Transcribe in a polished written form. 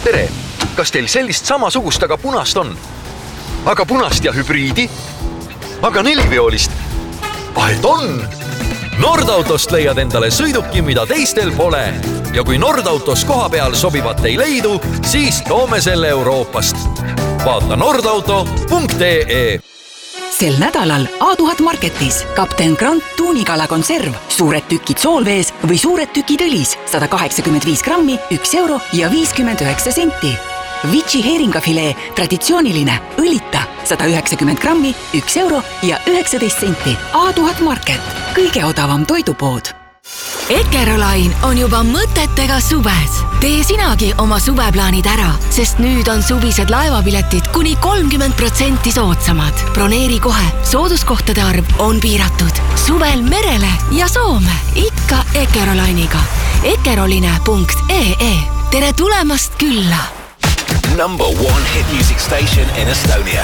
Tere! Kas teil sellist samasugust, aga punast on? Aga punast ja hübriidi? Aga neliveolist? Vahet on! Nordautost leiad endale sõiduki, mida teistel pole. Ja kui Nordautos koha peal sobivat ei leidu, siis toome selle Euroopast. Vaata nordauto.ee. Sel nädalal A1000 Marketis Kapten Grant tuunikala konserv, suured tükid soolvees või suured tükid õlis, 185 grammi, 1 euro ja 59 senti. Vici heeringafilee, traditsiooniline, õlita, 190 grammi, 1 euro ja 19 senti. A1000 Market, kõige odavam toidupood. Eckerolain on juba mõtetega suves. Tee sinagi oma suveplaanid ära, sest nüüd on suvised laevapiletid kuni 30% soodsamad. Broneeri kohe, sooduskohtade arv on piiratud. Suvel merele ja Soome, ikka Eckerolainiga. Eckeroline.ee. Tere tulemast külla! #1 hit music station in Estonia.